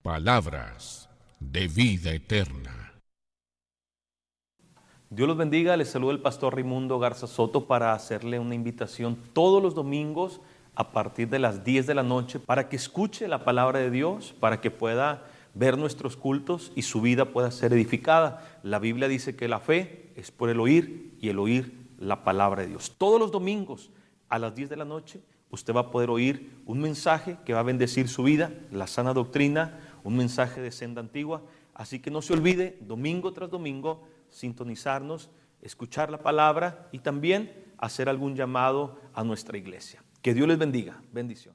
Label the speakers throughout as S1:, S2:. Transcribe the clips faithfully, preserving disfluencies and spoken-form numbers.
S1: Palabras de vida eterna.
S2: Dios los bendiga, les saluda el pastor Raimundo Garza Soto para hacerle una invitación todos los domingos a partir de las diez de la noche para que escuche la palabra de Dios, para que pueda ver nuestros cultos y su vida pueda ser edificada. La Biblia dice que la fe es por el oír y el oír la palabra de Dios. Todos los domingos a las diez de la noche usted va a poder oír un mensaje que va a bendecir su vida, la sana doctrina, un mensaje de senda antigua. Así que no se olvide, domingo tras domingo, sintonizarnos, escuchar la palabra y también hacer algún llamado a nuestra iglesia. Que Dios les bendiga. Bendición.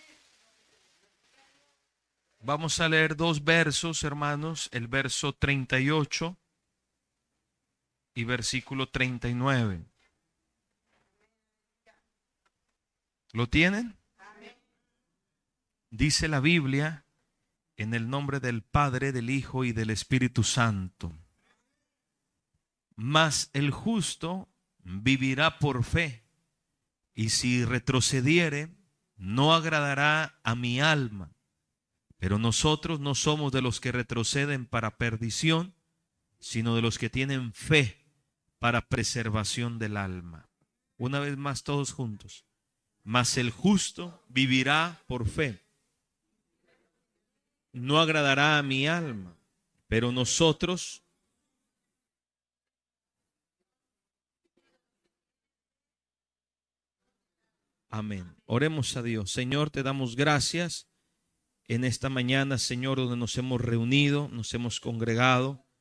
S3: Vamos a leer dos versos, hermanos, el verso treinta y ocho y versículo treinta y nueve. ¿Lo tienen? Dice la Biblia, en el nombre del Padre, del Hijo y del Espíritu Santo: mas el justo vivirá por fe, y si retrocediere, no agradará a mi alma. Pero nosotros no somos de los que retroceden para perdición, sino de los que tienen fe para preservación del alma. Una vez más, todos juntos. Mas el justo vivirá por fe. No agradará a mi alma, pero nosotros amén. Oremos a Dios. Señor, te damos gracias en esta mañana, Señor, donde nos hemos reunido, nos hemos congregado